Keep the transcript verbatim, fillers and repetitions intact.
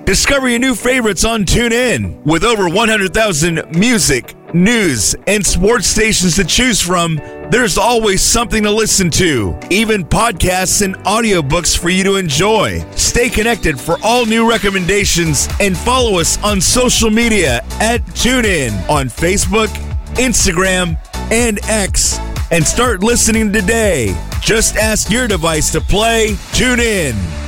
Discover your new favorites on TuneIn. With over one hundred thousand music, news, and sports stations to choose from, there's always something to listen to. Even podcasts and audiobooks for you to enjoy. Stay connected for all new recommendations and follow us on social media at TuneIn on Facebook, Instagram, and X. And start listening today. Just ask your device to play TuneIn.